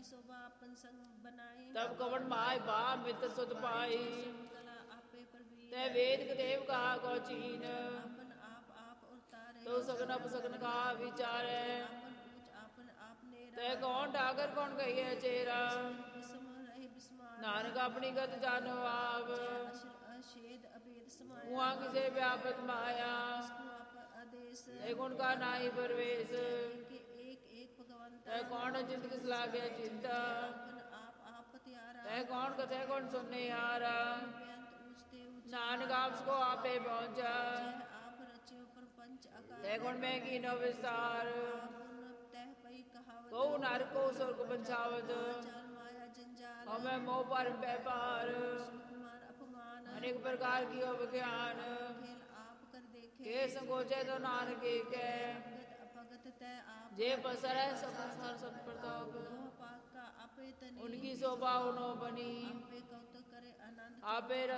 शोभा अपन संग बनाए तब कवण माय बा मित्र सुत पाई कला आपे प्रवीण तै वेद देव कहा को चीन अपन आप उतारे तो सगन अपसगन का विचार अपन ऊंच अपन आपने तै कौन ठाकर कौन कहिए चेरा विस्म रहे विस्मार नानक अपनी गत जानो आप अशेद अभेद समाया वहाँ किसे व्यापत माया आप आदेश गुण का नाई परवेश एक भगवान तै कौन चिंत किस लागे चिंता आप त्यारा तै कौन कथे कौन सुनने हारा ऊंचते नानक आपको आपे पहुंचा आप रचियो प्रपंच आकार तै गुण में की नो विस्तार तह पई कहावत को नर को स्वर्ग पंचावत माया जंजाल हमें मोह पर व्यापार अपमान अनेक प्रकार की विज्ञान खेल आप कर देखे के संकोचे तो नानक के भगत तय आप जे पसर है सब प्रताप पाक का आपे तनी उनकी शोभा उनो बनी आपे कौतुक करे आनंद आपे